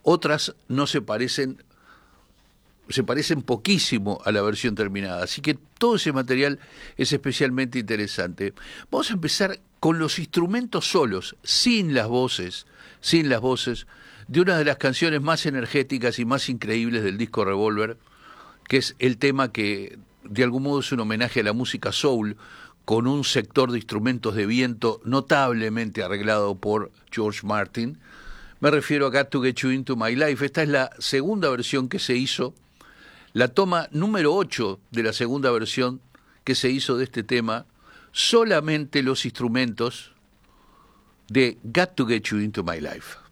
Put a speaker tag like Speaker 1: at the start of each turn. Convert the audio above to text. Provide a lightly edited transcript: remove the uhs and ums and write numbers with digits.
Speaker 1: otras no se parecen poquísimo a la versión terminada, así que todo ese material es especialmente interesante. Vamos a empezar con los instrumentos solos, sin las voces, de una de las canciones más energéticas y más increíbles del disco Revolver, que es el tema que de algún modo es un homenaje a la música soul, con un sector de instrumentos de viento notablemente arreglado por George Martin. Me refiero a Got to Get You Into My Life. Esta es la segunda versión que se hizo, la toma número 8 de la segunda versión que se hizo de este tema, solamente los instrumentos de Got to Get You Into My Life.